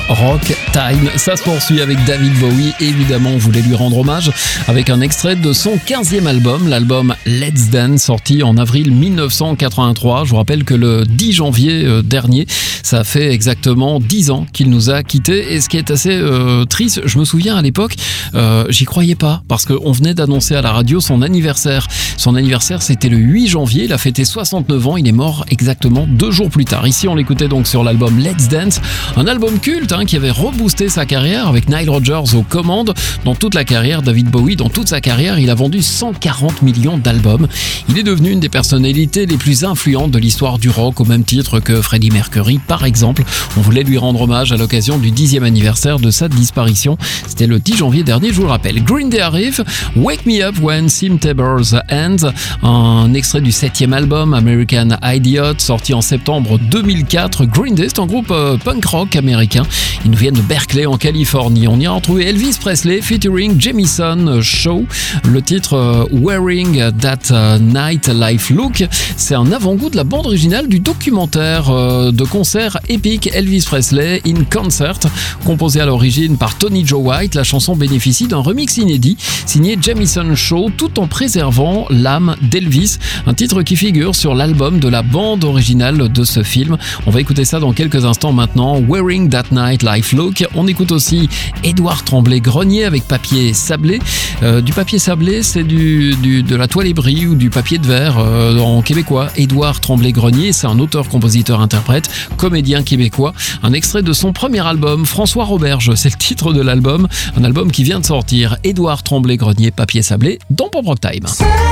Rock Time. Ça se poursuit avec David Bowie. Évidemment, on voulait lui rendre hommage avec un extrait de son 15e album, l'album Let's Dance, sorti en avril 1983. Je vous rappelle que le 10 janvier dernier, ça fait exactement 10 ans qu'il nous a quittés. Et ce qui est assez triste, je me souviens à l'époque, j'y croyais pas, parce qu'on venait d'annoncer à la radio son anniversaire. Son anniversaire, c'était le 8 janvier. Il a fêté 69 ans. Il est mort exactement 2 jours plus tard. Ici, on l'écoutait donc sur l'album Let's Dance, un album culte qui avait reboosté sa carrière avec Nile Rodgers aux commandes. Dans toute la carrière, David Bowie, dans toute sa carrière, il a vendu 140 millions d'albums. Il est devenu une des personnalités les plus influentes de l'histoire du rock, au même titre que Freddie Mercury, par exemple. On voulait lui rendre hommage à l'occasion du 10e anniversaire de sa disparition. C'était le 10 janvier dernier, je vous le rappelle. Green Day arrive, Wake Me Up When September's Ends, un extrait du 7e album American Idiot, sorti en septembre 2004. Green Day, c'est un groupe punk rock américain. Ils nous viennent de Berkeley en Californie. On y a retrouvé Elvis Presley featuring Jamison Shaw. Le titre Wearing That Night Life Look, c'est un avant-goût de la bande originale du documentaire de concert épique Elvis Presley in Concert, composé à l'origine par Tony Joe White. La chanson bénéficie d'un remix inédit signé Jamison Shaw, tout en préservant l'âme d'Elvis, un titre qui figure sur l'album de la bande originale de ce film. On va écouter ça dans quelques instants maintenant. Wearing That Night Life Look. On écoute aussi Édouard Tremblay-Grenier avec Papier Sablé. Du papier sablé, c'est de la toile ébrie ou du papier de verre en québécois. Édouard Tremblay-Grenier, c'est un auteur, compositeur, interprète, comédien québécois. Un extrait de son premier album, François Roberge, c'est le titre de l'album. Un album qui vient de sortir. Édouard Tremblay-Grenier, Papier Sablé, dans Pop Rock Time.